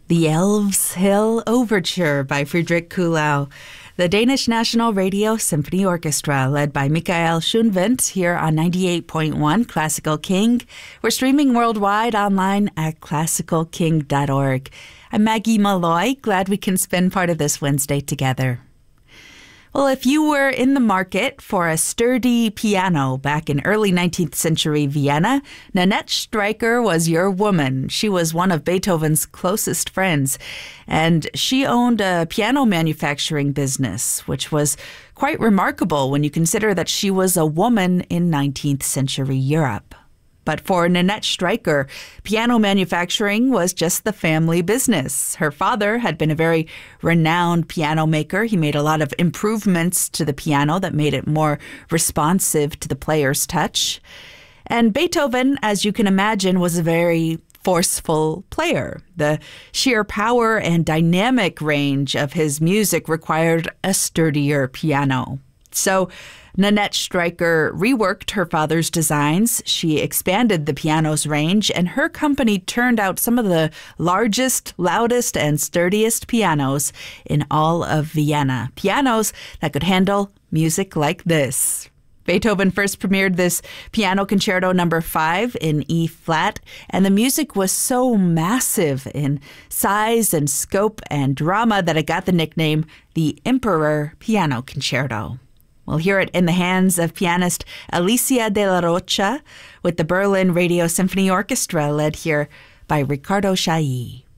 The Elves Hill Overture by Friedrich Kuhlau. The Danish National Radio Symphony Orchestra, led by Mikael Schoenwendt, here on 98.1 Classical King. We're streaming worldwide online at classicalking.org. I'm Maggie Malloy, glad we can spend part of this Wednesday together. Well, if you were in the market for a sturdy piano back in early 19th century Vienna, Nanette Streicher was your woman. She was one of Beethoven's closest friends, and she owned a piano manufacturing business, which was quite remarkable when you consider that she was a woman in 19th century Europe. But for Nanette Streicher, piano manufacturing was just the family business. Her father had been a very renowned piano maker. He made a lot of improvements to the piano that made it more responsive to the player's touch. And Beethoven, as you can imagine, was a very forceful player. The sheer power and dynamic range of his music required a sturdier piano. So Nanette Streicher reworked her father's designs. She expanded the piano's range, and her company turned out some of the largest, loudest, and sturdiest pianos in all of Vienna. Pianos that could handle music like this. Beethoven first premiered this Piano Concerto No. 5 in E-flat, and the music was so massive in size and scope and drama that it got the nickname the Emperor Piano Concerto. We'll hear it in the hands of pianist Alicia de la Rocha with the Berlin Radio Symphony Orchestra, led here by Ricardo Chailly.